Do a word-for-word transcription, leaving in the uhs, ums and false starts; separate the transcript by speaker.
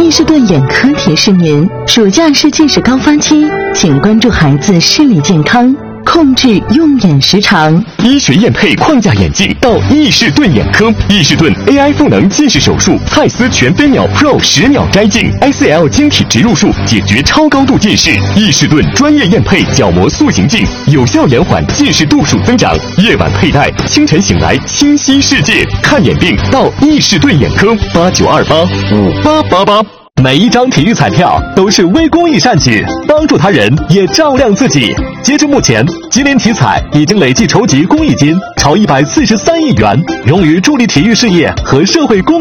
Speaker 1: 易士顿眼科提示您：暑假是近视高发期，请关注孩子视力健康，控制用眼时长。
Speaker 2: 医学验配框架眼镜到易士顿眼科，易士顿 A I 赋能近视手术，蔡司全飞秒 Pro 十秒摘镜 ，S L 晶体植入术解决超高度近视。易士顿专业验配角膜塑形镜，有效延缓近视度数增长。夜晚佩戴，清晨醒来清晰世界。看眼病到易士顿眼科，八九二八五八八八。
Speaker 3: 每一张体育彩票都是微公益善举，帮助他人也照亮自己。截至目前，吉林体彩已经累计筹集公益金超一百四十三亿元，用于助力体育事业和社会公